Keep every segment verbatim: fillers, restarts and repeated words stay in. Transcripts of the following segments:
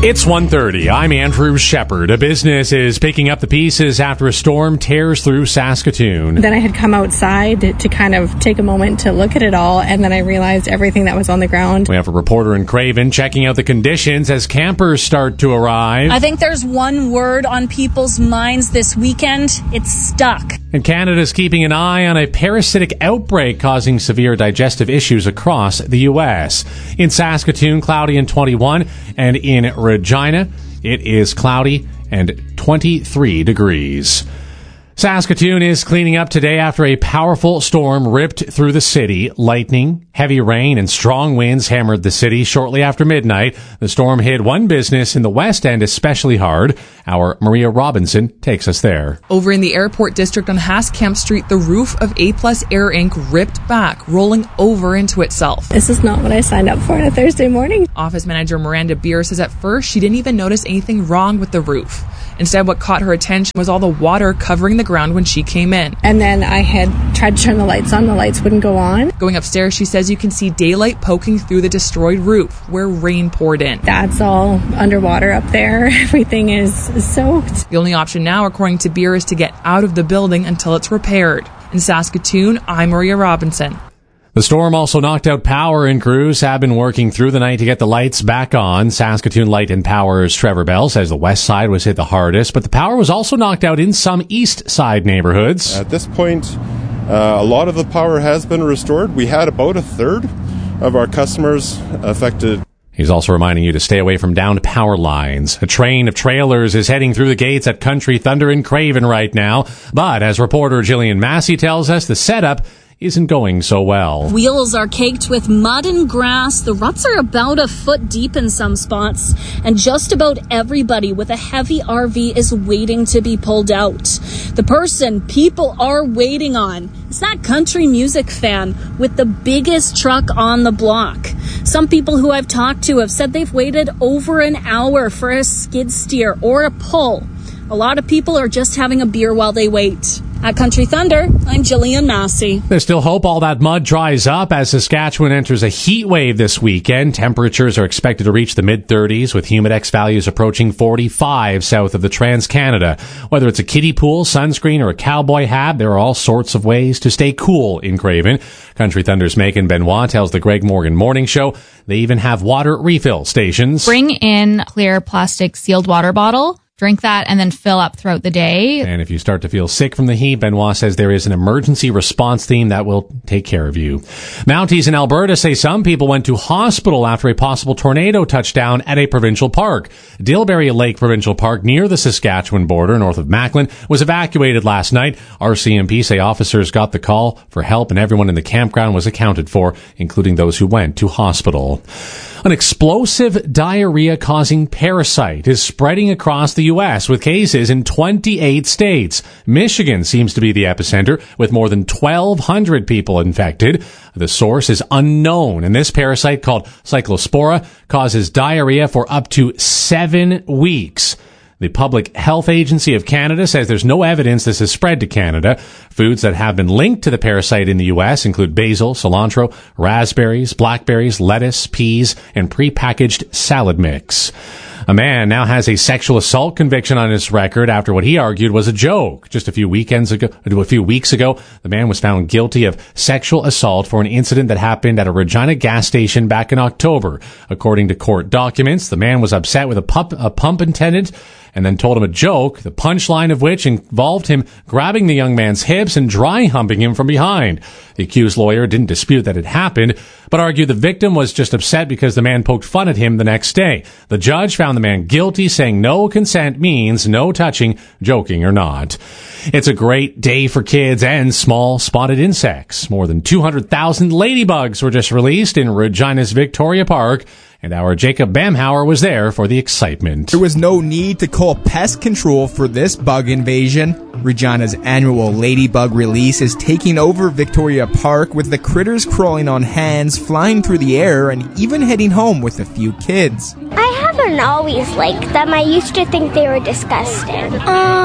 It's one thirty. I'm Andrew Shepard. A business is picking up the pieces after a storm tears through Saskatoon. Then I had come outside to kind of take a moment to look at it all, and then I realized everything that was on the ground. We have a reporter in Craven checking out the conditions as campers start to arrive. I think there's one word on people's minds this weekend. It's stuck. And Canada's keeping an eye on a parasitic outbreak causing severe digestive issues across the U S. In Saskatoon, cloudy and twenty-one, and in Regina, it is cloudy and twenty-three degrees. Saskatoon is cleaning up today after a powerful storm ripped through the city. Lightning, heavy rain, and strong winds hammered the city shortly after midnight. The storm hit one business in the West End especially hard. Our Maria Robinson takes us there. Over in the airport district on Haskamp Street, the roof of A Plus Air Incorporated ripped back, rolling over into itself. This is not what I signed up for on a Thursday morning. Office manager Miranda Beer says at first she didn't even notice anything wrong with the roof. Instead, what caught her attention was all the water covering the ground when she came in. And then I had tried to turn the lights on. The lights wouldn't go on. Going upstairs, she says you can see daylight poking through the destroyed roof where rain poured in. That's all underwater up there. Everything is soaked. The only option now, according to Beer, is to get out of the building until it's repaired. In Saskatoon, I'm Maria Robinson. The storm also knocked out power, and crews have been working through the night to get the lights back on. Saskatoon Light and Power's Trevor Bell says the west side was hit the hardest, but the power was also knocked out in some east side neighborhoods. At this point, uh, a lot of the power has been restored. We had about a third of our customers affected. He's also reminding you to stay away from downed power lines. A train of trailers is heading through the gates at Country Thunder in Craven right now. But as reporter Jillian Massey tells us, the setup isn't going so well. Wheels are caked with mud and grass. The ruts are about a foot deep in some spots. And just about everybody with a heavy R V is waiting to be pulled out. The person people are waiting on is that country music fan with the biggest truck on the block. Some people who I've talked to have said they've waited over an hour for a skid steer or a pull. A lot of people are just having a beer while they wait. At Country Thunder, I'm Jillian Massey. There's still hope all that mud dries up as Saskatchewan enters a heat wave this weekend. Temperatures are expected to reach the mid-thirties with Humidex values approaching forty-five south of the Trans-Canada. Whether it's a kiddie pool, sunscreen, or a cowboy hat, there are all sorts of ways to stay cool in Craven. Country Thunder's Megan Benoit tells the Greg Morgan Morning Show they even have water refill stations. Bring in clear plastic sealed water bottle. Drink that and then fill up throughout the day. And if you start to feel sick from the heat, Benoit says there is an emergency response team that will take care of you. Mounties in Alberta say some people went to hospital after a possible tornado touched down at a provincial park. Dilberry Lake Provincial Park near the Saskatchewan border north of Macklin was evacuated last night. R C M P say officers got the call for help and everyone in the campground was accounted for, including those who went to hospital. An explosive diarrhea-causing parasite is spreading across the U S with cases in twenty-eight states. Michigan seems to be the epicenter, with more than twelve hundred people infected. The source is unknown, and this parasite, called Cyclospora, causes diarrhea for up to seven weeks. The Public Health Agency of Canada says there's no evidence this has spread to Canada. Foods that have been linked to the parasite in the U S include basil, cilantro, raspberries, blackberries, lettuce, peas, and prepackaged salad mix. A man now has a sexual assault conviction on his record after what he argued was a joke. Just a few weekends ago, a few weeks ago, the man was found guilty of sexual assault for an incident that happened at a Regina gas station back in October. According to court documents, the man was upset with a pump, a pump attendant and then told him a joke, the punchline of which involved him grabbing the young man's hips and dry humping him from behind. The accused lawyer didn't dispute that it happened, but argued the victim was just upset because the man poked fun at him the next day. The judge found the man guilty, saying no consent means no touching, joking or not. It's a great day for kids and small spotted insects. More than two hundred thousand ladybugs were just released in Regina's Victoria Park, and our Jacob Bamhauer was there for the excitement. There was no need to call pest control for this bug invasion. Regina's annual ladybug release is taking over Victoria Park, with the critters crawling on hands, flying through the air, and even heading home with a few kids. I haven't always liked them. I used to think they were disgusting.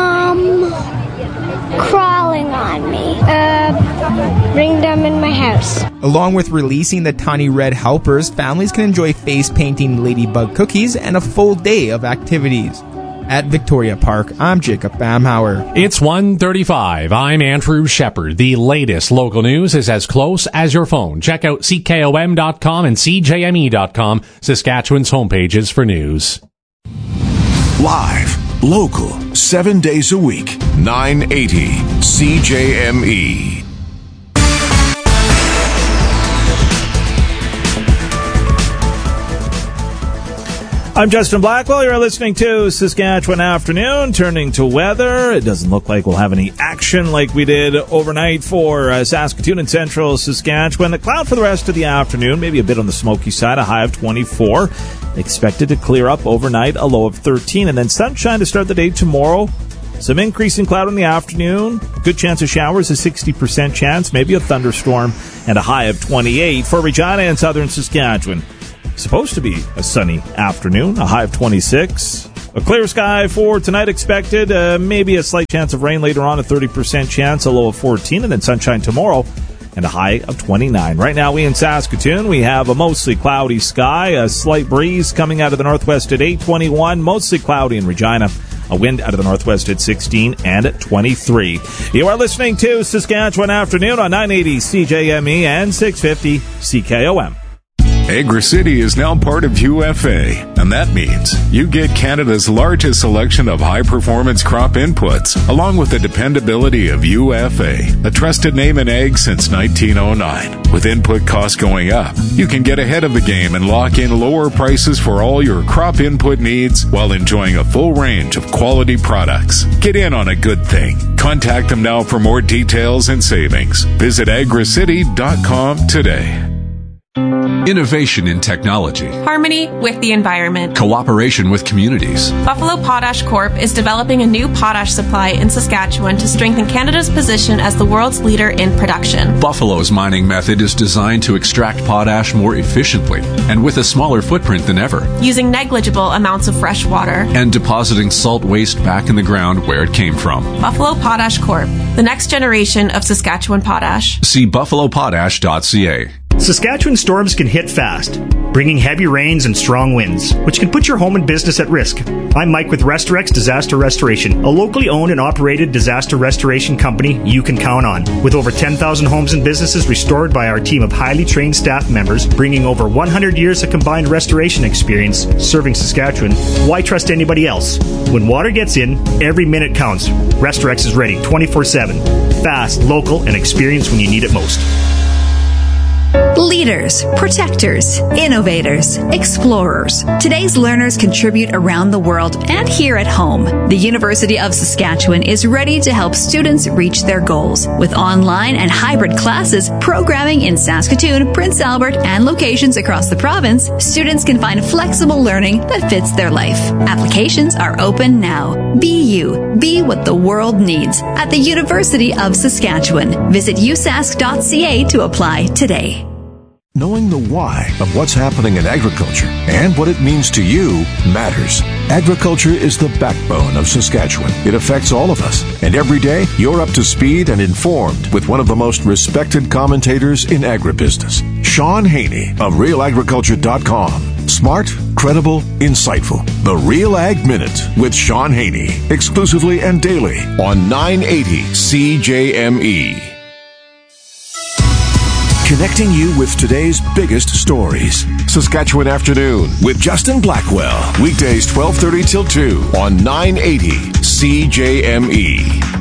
Um, crawling on me. Uh, bring them in my house. Along with releasing the tiny red helpers, families can enjoy face painting ladybug cookies and a full day of activities. At Victoria Park, I'm Jacob Bamhauer. It's one thirty-five. I'm Andrew Shepard. The latest local news is as close as your phone. Check out C K O M dot com and C J M E dot com, Saskatchewan's homepages for news. Live, local, seven days a week, nine eighty C J M E. I'm Justin Blackwell. You're listening to Saskatchewan Afternoon. Turning to weather, it doesn't look like we'll have any action like we did overnight for uh, Saskatoon and central Saskatchewan. The cloud for the rest of the afternoon, maybe a bit on the smoky side, a high of twenty-four. Expected to clear up overnight, a low of thirteen. And then sunshine to start the day tomorrow. Some increasing cloud in the afternoon. Good chance of showers, a sixty percent chance, maybe a thunderstorm, and a high of twenty-eight. For Regina and southern Saskatchewan, supposed to be a sunny afternoon, a high of twenty-six. A clear sky for tonight expected, uh, maybe a slight chance of rain later on, a thirty percent chance, a low of fourteen, and then sunshine tomorrow and a high of twenty-nine. Right now we in Saskatoon, we have a mostly cloudy sky, a slight breeze coming out of the northwest at eight twenty-one, mostly cloudy in Regina. A wind out of the northwest at sixteen and at twenty-three. You are listening to Saskatchewan Afternoon on nine eighty C J M E and six fifty C K O M. Agri-City is now part of U F A, and that means you get Canada's largest selection of high-performance crop inputs, along with the dependability of U F A, a trusted name in ag since nineteen oh nine. With input costs going up, you can get ahead of the game and lock in lower prices for all your crop input needs while enjoying a full range of quality products. Get in on a good thing. Contact them now for more details and savings. Visit agri city dot com today. Innovation in technology. Harmony with the environment. Cooperation with communities. Buffalo Potash Corp is developing a new potash supply in Saskatchewan to strengthen Canada's position as the world's leader in production. Buffalo's mining method is designed to extract potash more efficiently and with a smaller footprint than ever. Using negligible amounts of fresh water. And depositing salt waste back in the ground where it came from. Buffalo Potash Corp, the next generation of Saskatchewan potash. See buffalo potash dot c a. Saskatchewan storms can hit fast, bringing heavy rains and strong winds, which can put your home and business at risk. I'm Mike with Restorex Disaster Restoration, a locally owned and operated disaster restoration company you can count on. With over ten thousand homes and businesses restored by our team of highly trained staff members, bringing over one hundred years of combined restoration experience serving Saskatchewan, why trust anybody else? When water gets in, every minute counts. Restorex is ready twenty-four seven. Fast, local, and experienced when you need it most. Leaders, protectors, innovators, explorers. Today's learners contribute around the world and here at home. The University of Saskatchewan is ready to help students reach their goals. With online and hybrid classes, programming in Saskatoon, Prince Albert, and locations across the province, students can find flexible learning that fits their life. Applications are open now. Be you. Be what the world needs at the University of Saskatchewan. Visit u sask dot c a to apply today. Knowing the why of what's happening in agriculture and what it means to you matters. Agriculture is the backbone of Saskatchewan. It affects all of us. And every day, you're up to speed and informed with one of the most respected commentators in agribusiness, Sean Haney of real agriculture dot com. Smart, credible, insightful. The Real Ag Minute with Sean Haney. Exclusively and daily on nine eighty C J M E. Connecting you with today's biggest stories. Saskatchewan Afternoon with Justin Blackwell. Weekdays twelve thirty till two on nine eighty C J M E.